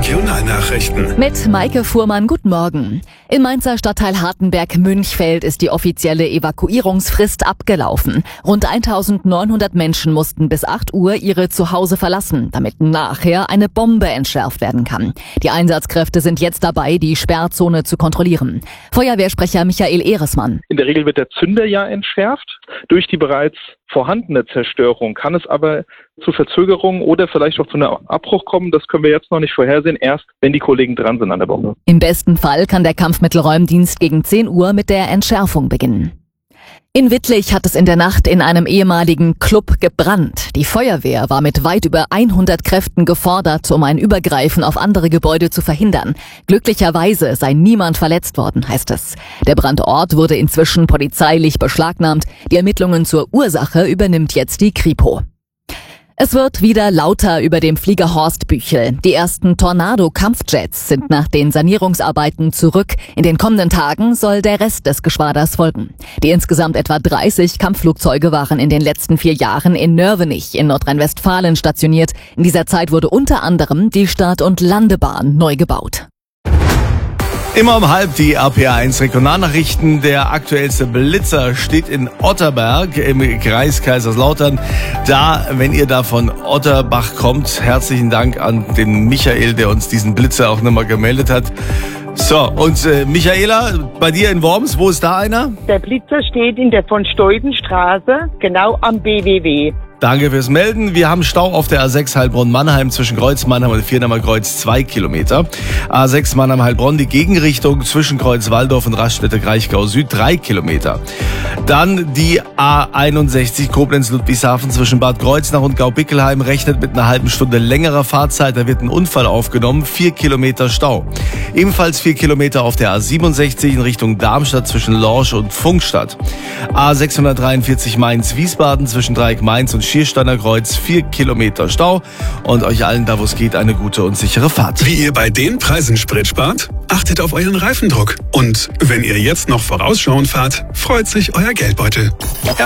Regionalnachrichten. Mit Maike Fuhrmann, guten Morgen. Im Mainzer Stadtteil Hartenberg-Münchfeld ist die offizielle Evakuierungsfrist abgelaufen. Rund 1900 Menschen mussten bis 8 Uhr ihre Zuhause verlassen, damit nachher eine Bombe entschärft werden kann. Die Einsatzkräfte sind jetzt dabei, die Sperrzone zu kontrollieren. Feuerwehrsprecher Michael Ehresmann. In der Regel wird der Zünder ja entschärft. Durch die bereits vorhandene Zerstörung kann es aber zu Verzögerungen oder vielleicht auch zu einem Abbruch kommen. Das können wir jetzt noch nicht vorhersehen, erst wenn die Kollegen dran sind an der Bombe. Im besten Fall kann der Kampfmittelräumdienst gegen 10 Uhr mit der Entschärfung beginnen. In Wittlich hat es in der Nacht in einem ehemaligen Club gebrannt. Die Feuerwehr war mit weit über 100 Kräften gefordert, um ein Übergreifen auf andere Gebäude zu verhindern. Glücklicherweise sei niemand verletzt worden, heißt es. Der Brandort wurde inzwischen polizeilich beschlagnahmt. Die Ermittlungen zur Ursache übernimmt jetzt die Kripo. Es wird wieder lauter über dem Flieger Horst Büchel. Die ersten Tornado-Kampfjets sind nach den Sanierungsarbeiten zurück. In den kommenden Tagen soll der Rest des Geschwaders folgen. Die insgesamt etwa 30 Kampfflugzeuge waren in den letzten 4 Jahren in Nörvenich in Nordrhein-Westfalen stationiert. In dieser Zeit wurde unter anderem die Start- und Landebahn neu gebaut. Immer um 12 die RPA1 Regionalnachrichten. Der aktuellste Blitzer steht in Otterberg im Kreis Kaiserslautern. Wenn ihr da von Otterbach kommt, herzlichen Dank an den Michael, der uns diesen Blitzer auch nochmal gemeldet hat. So, und Michaela, bei dir in Worms, wo ist da einer? Der Blitzer steht in der von Steudenstraße, genau am BWW. Danke fürs Melden. Wir haben Stau auf der A6 Heilbronn-Mannheim zwischen Kreuz Mannheim und Vierdamer Kreuz 2 Kilometer. A6 Mannheim-Heilbronn, die Gegenrichtung zwischen Kreuz Walldorf und Raststätte-Kraichgau Süd 3 Kilometer. Dann die A61 Koblenz-Ludwigshafen zwischen Bad Kreuznach und Gaubickelheim rechnet mit einer halben Stunde längerer Fahrzeit. Da wird ein Unfall aufgenommen, 4 Kilometer Stau. Ebenfalls 4 Kilometer auf der A67 in Richtung Darmstadt zwischen Lorsch und Funkstadt. A643 Mainz-Wiesbaden zwischen Dreieck-Mainz und Schiersteiner Kreuz 4 Kilometer Stau. Und euch allen, da wo es geht, eine gute und sichere Fahrt. Wie ihr bei den Preisen Sprit spart? Achtet auf euren Reifendruck. Und wenn ihr jetzt noch vorausschauend fahrt, freut sich euer Geldbeutel.